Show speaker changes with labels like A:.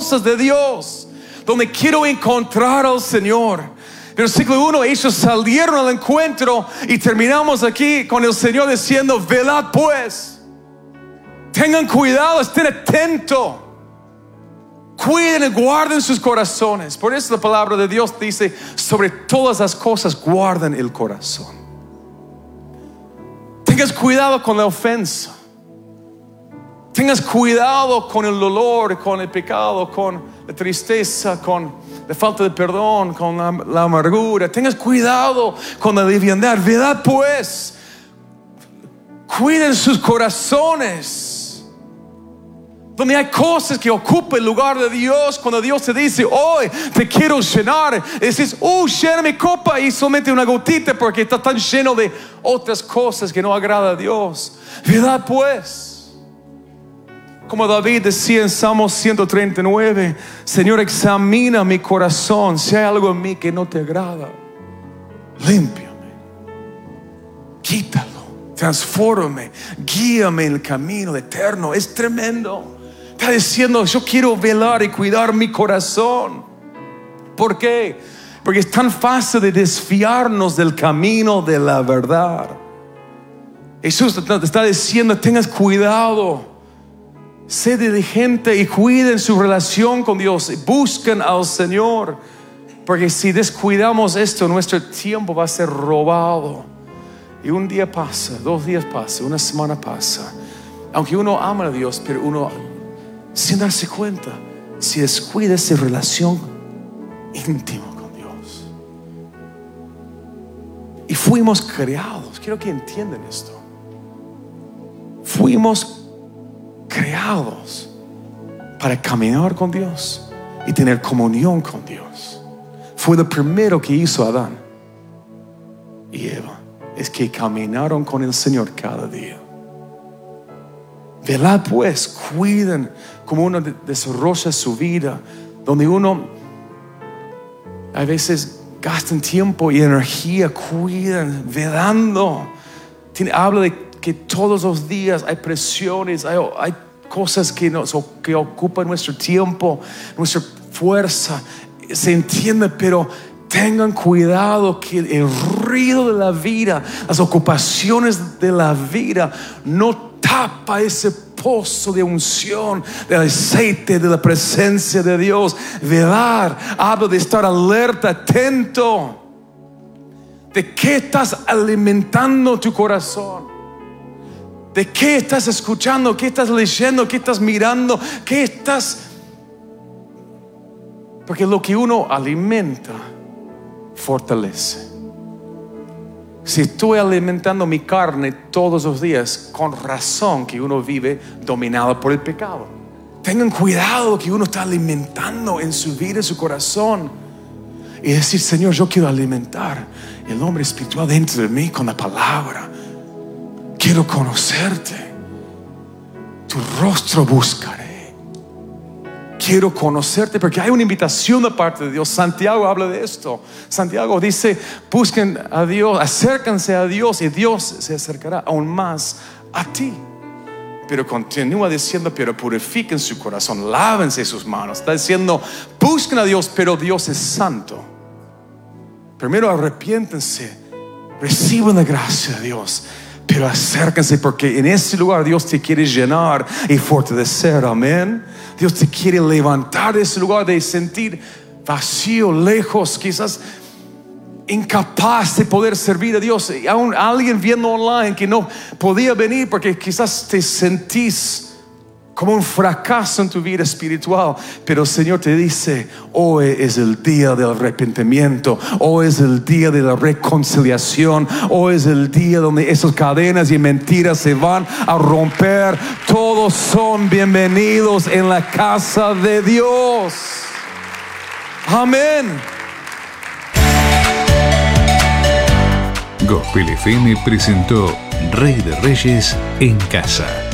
A: cosas de Dios, donde quiero encontrar al Señor. Versículo 1, ellos salieron al encuentro y terminamos aquí con el Señor diciendo: velad pues, tengan cuidado, estén atentos, cuiden y guarden sus corazones. Por eso la palabra de Dios dice: sobre todas las cosas guarden el corazón. Tengas cuidado con la ofensa. Tengas cuidado con el dolor, con el pecado, con la tristeza, con la falta de perdón, con la amargura. Tengas cuidado con la liviandad. Verdad pues, cuiden sus corazones. Donde hay cosas que ocupan el lugar de Dios, cuando Dios te dice: hoy te quiero llenar, dices: llena mi copa, y solamente una gotita porque está tan lleno de otras cosas que no agrada a Dios. Verdad pues, como David decía en Salmo 139: Señor, examina mi corazón, si hay algo en mí que no te agrada, límpiame, quítalo, transfórmame, guíame en el camino eterno. Es tremendo. Está diciendo: yo quiero velar y cuidar mi corazón. ¿Por qué? Porque es tan fácil de desviarnos del camino de la verdad. Jesús te está diciendo: tengas cuidado, sé diligente y cuiden su relación con Dios, busquen al Señor, porque si descuidamos esto, nuestro tiempo va a ser robado. Y un día pasa, 2 días pasa, una semana pasa, aunque uno ama a Dios, pero uno, sin darse cuenta, si descuida esa relación íntima con Dios. Y fuimos creados, quiero que entiendan esto, fuimos creados para caminar con Dios y tener comunión con Dios. Fue lo primero que hizo Adán y Eva, es que caminaron con el Señor cada día. Velad pues, cuiden como uno desarrolla su vida, donde uno a veces gasta tiempo y energía, cuidan, velando. Habla de que todos los días hay presiones, hay cosas que ocupan nuestro tiempo, nuestra fuerza. Se entiende, pero tengan cuidado que el ruido de la vida, las ocupaciones de la vida, no tapa ese pozo de unción, del aceite, de la presencia de Dios. Velar habla de estar alerta, atento. ¿De qué estás alimentando tu corazón? ¿De qué estás escuchando? ¿Qué estás leyendo? ¿Qué estás mirando? ¿Qué estás? Porque lo que uno alimenta fortalece. Si estoy alimentando mi carne todos los días, con razón que uno vive dominado por el pecado. Tengan cuidado que uno está alimentando en su vida, en su corazón, y decir: Señor, yo quiero alimentar el hombre espiritual dentro de mí con la palabra. Quiero conocerte, tu rostro buscaré. Quiero conocerte, porque hay una invitación de parte de Dios. Santiago habla de esto. Santiago dice: busquen a Dios, acérquense a Dios, y Dios se acercará aún más a ti. Pero continúa diciendo: pero purifiquen su corazón, lávense sus manos. Está diciendo: busquen a Dios, pero Dios es santo. Primero arrepiéntense, reciban la gracia de Dios, pero acérquense, porque en ese lugar Dios te quiere llenar y fortalecer. Amén. Dios te quiere levantar de ese lugar de sentir vacío, lejos, quizás incapaz de poder servir a Dios. Y aún alguien viendo online que no podía venir porque quizás te sentís como un fracaso en tu vida espiritual. Pero el Señor te dice: hoy es el día del arrepentimiento, hoy es el día de la reconciliación, hoy es el día donde esas cadenas y mentiras se van a romper. Todos son bienvenidos en la casa de Dios. Amén.
B: Gospel FM presentó Rey de Reyes en Casa.